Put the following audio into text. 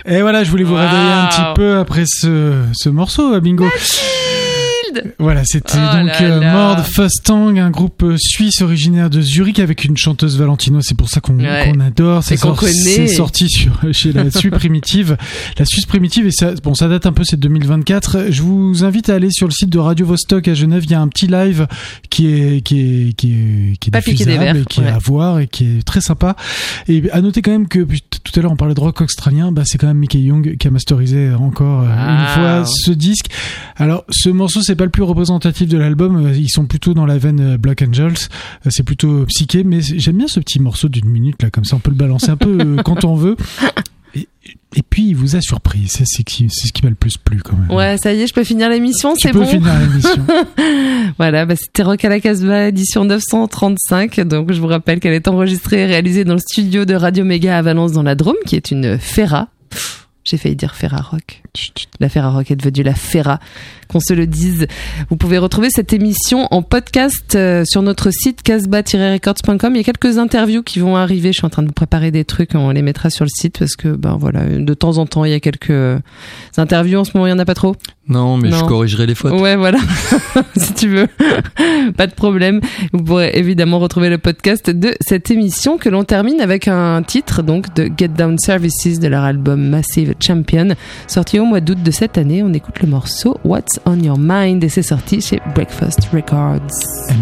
Et voilà, je voulais vous réveiller un petit peu après ce morceau, Bingo. Voilà, c'était Mord Fustang, un groupe suisse originaire de Zurich avec une chanteuse Valentino. C'est pour ça qu'on adore. C'est sorti chez la Suisse Primitive. La Suisse Primitive, et ça date un peu, c'est 2024. Je vous invite à aller sur le site de Radio Vostok à Genève. Il y a un petit live qui est diffusable et qui est à voir et qui est très sympa. Et à noter quand même que tout à l'heure on parlait de rock australien. C'est quand même Mickey Young qui a masterisé encore une fois ce disque. Alors ce morceau, c'est pas le plus représentatif de l'album, ils sont plutôt dans la veine Black Angels, c'est plutôt psyché, mais j'aime bien ce petit morceau d'une minute là, comme ça on peut le balancer un peu quand on veut. Et puis il vous a surpris, c'est ce qui m'a le plus plu quand même. Ouais, ça y est, je peux finir l'émission, c'est bon. Tu peux finir l'émission. Voilà, c'était Rock à la Casbah, édition 935. Donc je vous rappelle qu'elle est enregistrée et réalisée dans le studio de Radio Méga à Valence dans la Drôme, qui est une Ferra. J'ai failli dire Ferrarock. La Ferrarock est devenue la Ferra, qu'on se le dise. Vous pouvez retrouver cette émission en podcast sur notre site casbah-records.com. Il y a quelques interviews qui vont arriver. Je suis en train de vous préparer des trucs. On les mettra sur le site parce que, de temps en temps, il y a quelques interviews. En ce moment, il n'y en a pas trop. Non, mais je corrigerai les fautes. Ouais, voilà. Si tu veux. Pas de problème. Vous pourrez évidemment retrouver le podcast de cette émission que l'on termine avec un titre, donc, de Get Down Services de leur album Massive Champion, sorti au mois d'août de cette année. On écoute le morceau What's on Your Mind et c'est sorti chez Breakfast Records.